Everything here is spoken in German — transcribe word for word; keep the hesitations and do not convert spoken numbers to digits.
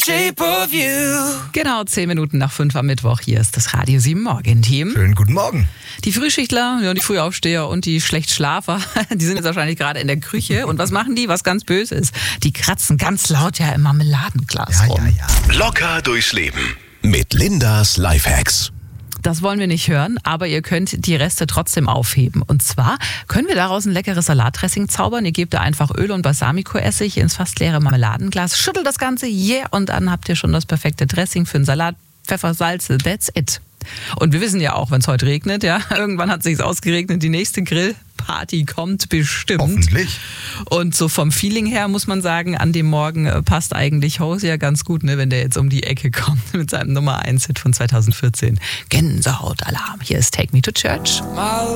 Shape of You. Genau, zehn Minuten nach fünf am Mittwoch. Hier ist das Radio sieben Morgen-Team. Schönen guten Morgen. Die Frühschichtler, ja, die Frühaufsteher und die Schlechtschlafer, die sind jetzt wahrscheinlich gerade in der Küche. Und was machen die? Was ganz Böses. Die kratzen ganz laut ja im Marmeladenglas Ja, rum. ja, ja. Locker durchs Leben mit Lindas Lifehacks. Das wollen wir nicht hören, aber ihr könnt die Reste trotzdem aufheben. Und zwar können wir daraus ein leckeres Salatdressing zaubern. Ihr gebt da einfach Öl und Balsamico-Essig ins fast leere Marmeladenglas, schüttelt das Ganze, yeah, und dann habt ihr schon das perfekte Dressing für einen Salat. Pfeffer, Salze, that's it. Und wir wissen ja auch, wenn es heute regnet, ja, irgendwann hat es sich ausgeregnet, die nächste Grillparty kommt bestimmt. Hoffentlich. Und so vom Feeling her muss man sagen, an dem Morgen äh, passt eigentlich Hosier ganz gut, ne, wenn der jetzt um die Ecke kommt mit seinem Nummer eins Hit von zweitausendvierzehn. Gänsehaut-Alarm. Hier ist Take Me to Church.